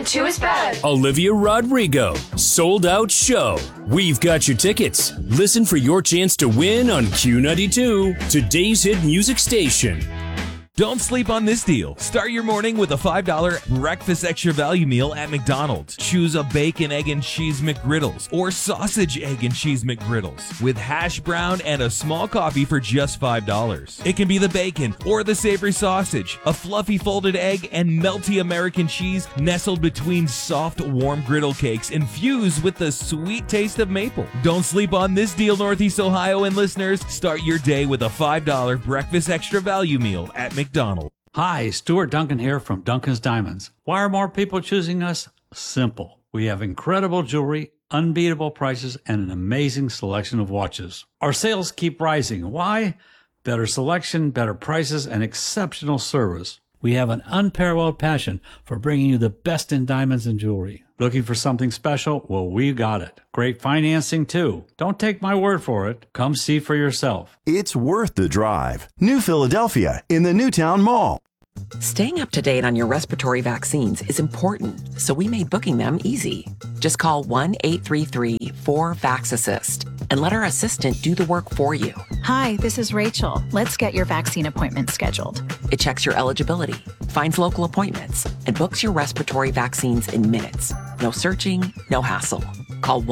and 2 is bad. Olivia Rodrigo, Sold Out Show. We've got your tickets. Listen for your chance to win on Q92, today's hit music station. Don't sleep on this deal. Start your morning with a $5 breakfast extra value meal at McDonald's. Choose a bacon, egg, and cheese McGriddles or sausage, egg, and cheese McGriddles with hash brown and a small coffee for just $5. It can be the bacon or the savory sausage, a fluffy folded egg, and melty American cheese nestled between soft, warm griddle cakes infused with the sweet taste of maple. Don't sleep on this deal, Northeast Ohio and listeners. Start your day with a $5 breakfast extra value meal at McDonald's. Hi, Stuart Duncan here from Duncan's Diamonds. Why are more people choosing us? Simple. We have incredible jewelry, unbeatable prices, and an amazing selection of watches. Our sales keep rising. Why? Better selection, better prices, and exceptional service. We have an unparalleled passion for bringing you the best in diamonds and jewelry. Looking for something special? Well, we got it. Great financing, too. Don't take my word for it. Come see for yourself. It's worth the drive. New Philadelphia in the Newtown Mall. Staying up to date on your respiratory vaccines is important, so we made booking them easy. Just call 1-833-4-VAX-ASSIST and let our assistant do the work for you. Hi, this is Rachel. Let's get your vaccine appointment scheduled. It checks your eligibility, finds local appointments, and books your respiratory vaccines in minutes. No searching, no hassle. Call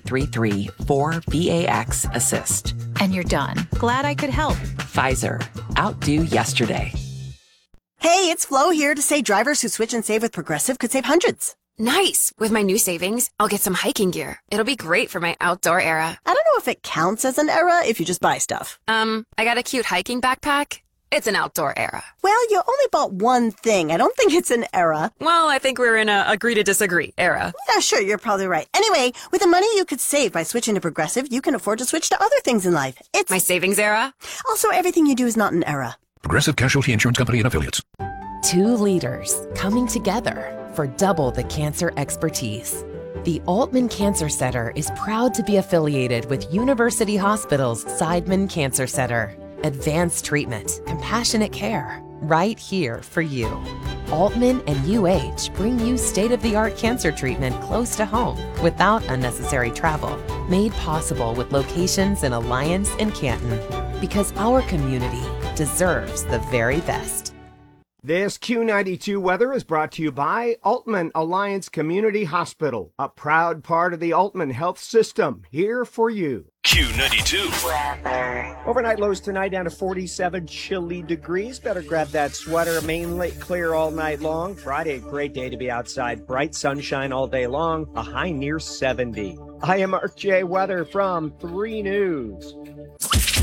1-833-4-VAX-ASSIST. And you're done. Glad I could help. Pfizer. Outdo yesterday. Hey, it's Flo here to say drivers who switch and save with Progressive could save hundreds. Nice! With my new savings, I'll get some hiking gear. It'll be great for my outdoor era. I don't know if it counts as an era if you just buy stuff. I got a cute hiking backpack. It's an outdoor era. Well, you only bought one thing. I don't think it's an era. Well, I think we're in a agree to disagree era. Yeah, sure, you're probably right. Anyway, with the money you could save by switching to Progressive, you can afford to switch to other things in life. It's my savings era. Also, everything you do is not an era. Progressive Casualty Insurance Company and Affiliates. 2 leaders coming together for double the cancer expertise. The Altman Cancer Center is proud to be affiliated with University Hospital's Seidman Cancer Center. Advanced treatment, compassionate care, right here for you. Altman and UH bring you state-of-the-art cancer treatment close to home without unnecessary travel. Made possible with locations in Alliance and Canton. Because our community deserves the very best. This Q92 weather is brought to you by Altman Alliance Community Hospital, a proud part of the Altman Health System, here for you. Q92 weather. Overnight lows tonight down to 47 chilly degrees. Better grab that sweater. Mainly clear all night long. Friday, a great day to be outside. Bright sunshine all day long. A high near 70. I am Mark J. Weather from 3 News.